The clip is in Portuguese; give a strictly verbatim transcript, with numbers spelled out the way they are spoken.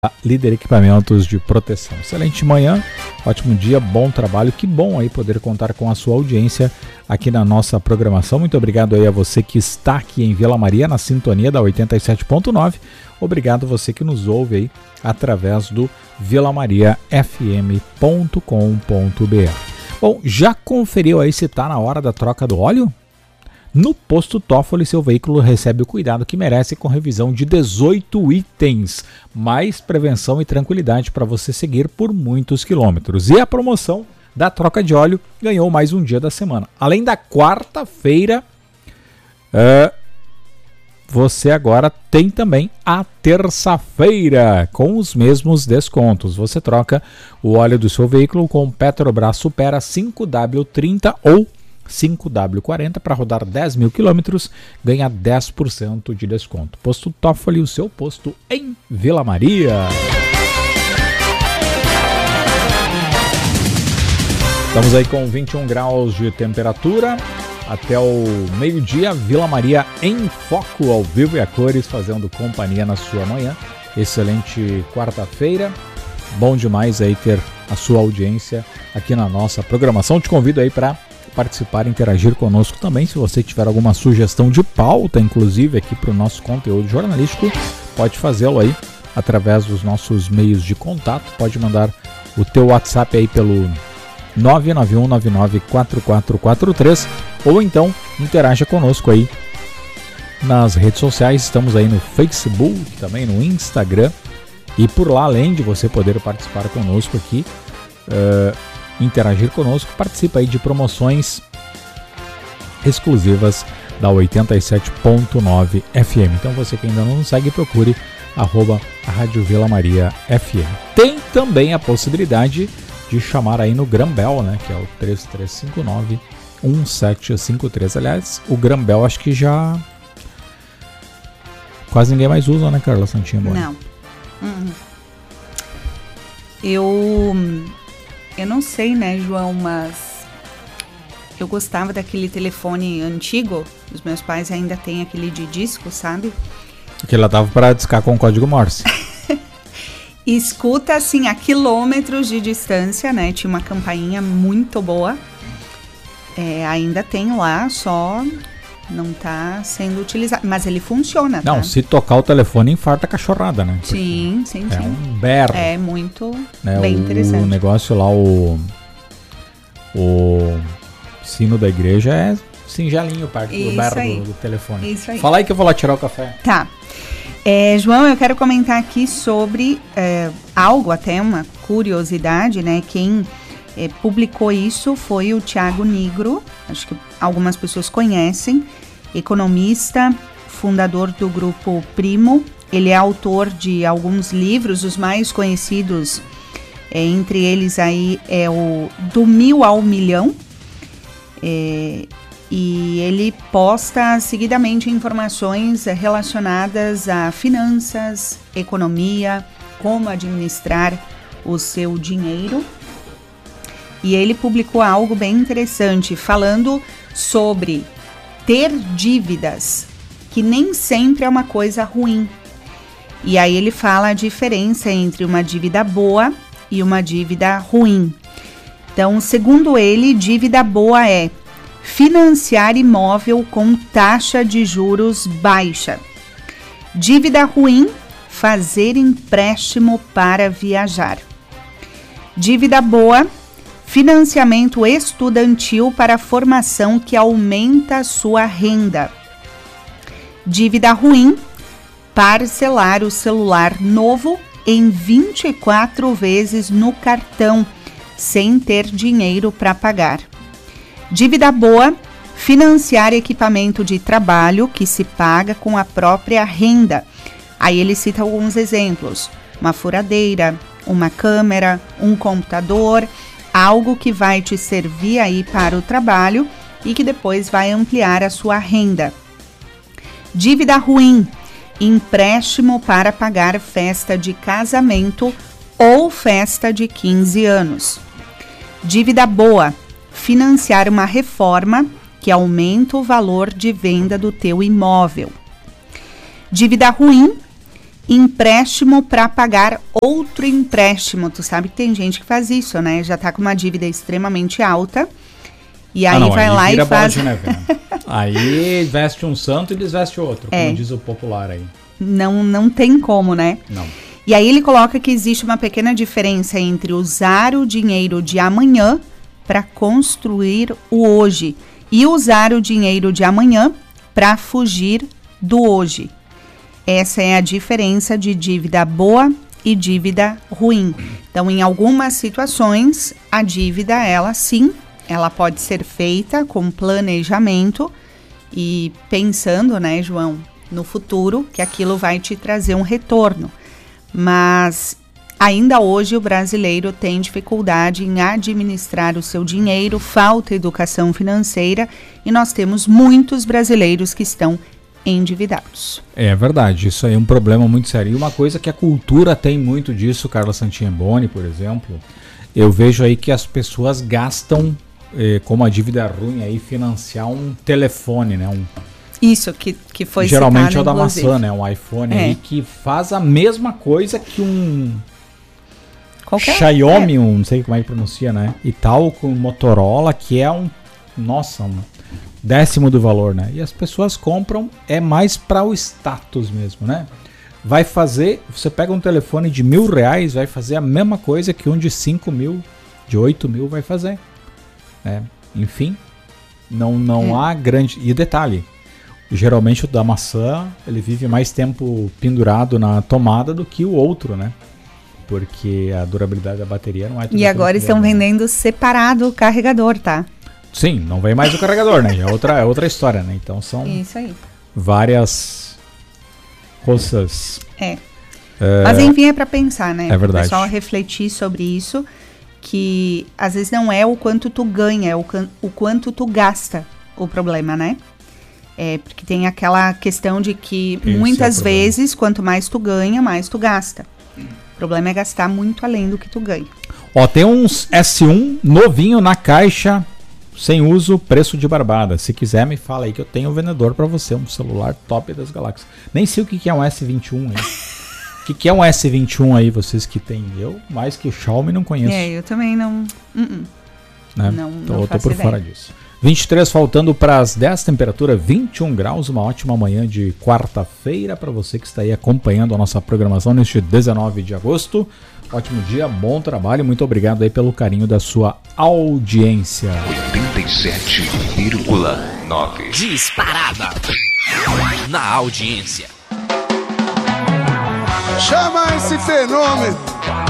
Líder Equipamentos de Proteção. Excelente manhã, ótimo dia, bom trabalho. Que bom aí poder contar com a sua audiência aqui na nossa programação. Muito obrigado aí a você que está aqui em Vila Maria, na sintonia da oitenta e sete ponto nove. Obrigado você que nos ouve aí através do vila maria f m ponto com ponto b r. Bom, já conferiu aí se está na hora da troca do óleo? No Posto Toffoli, seu veículo recebe o cuidado que merece com revisão de dezoito itens. Mais prevenção e tranquilidade para você seguir por muitos quilômetros. E a promoção da troca de óleo ganhou mais um dia da semana. Além da quarta-feira, uh, você agora tem também a terça-feira com os mesmos descontos. Você troca o óleo do seu veículo com o Petrobras Supera cinco W trinta ou cinco W quarenta para rodar dez mil quilômetros, ganha dez por cento de desconto. Posto Toffoli, o seu posto em Vila Maria. Estamos aí com vinte e um graus de temperatura. Até o meio-dia, Vila Maria em foco, ao vivo e a cores, fazendo companhia na sua manhã. Excelente quarta-feira. Bom demais aí ter a sua audiência aqui na nossa programação. Te convido aí para participar, interagir conosco também. Se você tiver alguma sugestão de pauta, inclusive aqui para o nosso conteúdo jornalístico, pode fazê-lo aí através dos nossos meios de contato. Pode mandar o teu WhatsApp aí pelo nove nove um nove nove quatro quatro quatro três ou então interaja conosco aí nas redes sociais. Estamos aí no Facebook, também no Instagram, e por lá, além de você poder participar conosco aqui, uh, interagir conosco, participa aí de promoções exclusivas da oitenta e sete ponto nove F M. Então você que ainda não nos segue, procure arroba a Rádio Vila Maria F M. Tem também a possibilidade de chamar aí no Grambel, né, que é o três três cinco nove um sete cinco três. Aliás, o Grambel acho que já quase ninguém mais usa, né, Carla Santinha? Não. Uhum. Eu... Eu não sei, né, João, mas eu gostava daquele telefone antigo. Os meus pais ainda têm aquele de disco, sabe? Que ela dava para discar com código Morse. Escuta, assim, a quilômetros de distância, né? Tinha uma campainha muito boa. É, ainda tem lá, só não tá sendo utilizado. Mas ele funciona, tá? Não, se tocar o telefone, infarta a cachorrada, né? Porque sim, sim, é sim. É um berro. É muito, né? bem o, interessante. O negócio lá, o, o sino da igreja é singelinho, perto do berro do, do telefone. Isso aí. Fala aí que eu vou lá tirar o café. Tá. É, João, eu quero comentar aqui sobre é, algo, até uma curiosidade, né? Quem é, publicou isso foi o Thiago Nigro, acho que algumas pessoas conhecem, economista, fundador do grupo Primo. Ele é autor de alguns livros, os mais conhecidos, é, entre eles aí é o Do Mil ao Milhão, é, e ele posta seguidamente informações relacionadas a finanças, economia, como administrar o seu dinheiro. E ele publicou algo bem interessante, falando sobre ter dívidas, que nem sempre é uma coisa ruim. E aí ele fala a diferença entre uma dívida boa e uma dívida ruim. Então, segundo ele, dívida boa é financiar imóvel com taxa de juros baixa. Dívida ruim, fazer empréstimo para viajar. Dívida boa, financiamento estudantil para formação que aumenta a sua renda. Dívida ruim, parcelar o celular novo em vinte e quatro vezes no cartão, sem ter dinheiro para pagar. Dívida boa, financiar equipamento de trabalho que se paga com a própria renda. Aí ele cita alguns exemplos: uma furadeira, uma câmera, um computador, algo que vai te servir aí para o trabalho e que depois vai ampliar a sua renda. Dívida ruim, empréstimo para pagar festa de casamento ou festa de quinze anos. Dívida boa, financiar uma reforma que aumenta o valor de venda do teu imóvel. Dívida ruim, empréstimo para pagar outro empréstimo. Tu sabe que tem gente que faz isso, né? Já tá com uma dívida extremamente alta. E aí ah, não, vai aí lá e faz... Né, aí veste um santo e desveste outro, como é. diz o popular aí. Não, não tem como, né? Não. E aí ele coloca que existe uma pequena diferença entre usar o dinheiro de amanhã para construir o hoje e usar o dinheiro de amanhã para fugir do hoje. Essa é a diferença de dívida boa e dívida ruim. Então, em algumas situações, a dívida, ela sim, ela pode ser feita com planejamento e pensando, né, João, no futuro, que aquilo vai te trazer um retorno. Mas ainda hoje o brasileiro tem dificuldade em administrar o seu dinheiro, falta educação financeira e nós temos muitos brasileiros que estão endividados. É verdade, isso aí é um problema muito sério. E uma coisa que a cultura tem muito disso, Carla Santiemboni, por exemplo, eu vejo aí que as pessoas gastam, eh, como a dívida ruim aí, financiar um telefone, né? Um Isso, que, que foi geralmente citado, é o da inclusive. maçã, né? Um iPhone é. aí que faz a mesma coisa que um Qualquer? Xiaomi, é. um, não sei como é que pronuncia, né? E tal, com Motorola, que é um, nossa, um décimo do valor, né? E as pessoas compram, é mais para o status mesmo, né? Vai fazer, você pega um telefone de mil reais, vai fazer a mesma coisa que um de cinco mil, de oito mil vai fazer, né? Enfim, não, não é. há grande... E detalhe, geralmente o da maçã, ele vive mais tempo pendurado na tomada do que o outro, né? Porque a durabilidade da bateria não é tudo. E agora estão vendendo separado o carregador, tá? Sim, não vem mais o carregador, né? Já é outra, é outra história, né? Então são Isso aí. várias coisas. É. é. Mas enfim, é para pensar, né? É verdade. O pessoal refletir sobre isso, que às vezes não é o quanto tu ganha, é o, o quanto tu gasta o problema, né? É, porque tem aquela questão de que Esse muitas é vezes, quanto mais tu ganha, mais tu gasta. O problema é gastar muito além do que tu ganha. Ó, tem uns S um novinho na caixa, sem uso, preço de barbada. Se quiser, me fala aí que eu tenho um vendedor pra você, um celular top das galáxias. Nem sei o que, que é um S vinte e um aí. O que, que é um S vinte e um aí, vocês que tem? Eu, mais que o Xiaomi, não conheço. É, eu também não... Uh-uh. Né? Não, então não eu tô por ideia. fora disso. vinte e três faltando para as dez, temperatura vinte e um graus, uma ótima manhã de quarta-feira para você que está aí acompanhando a nossa programação neste dezenove de agosto. Ótimo dia, bom trabalho, muito obrigado aí pelo carinho da sua audiência. oitenta e sete vírgula nove Disparada na audiência. Chama esse fenômeno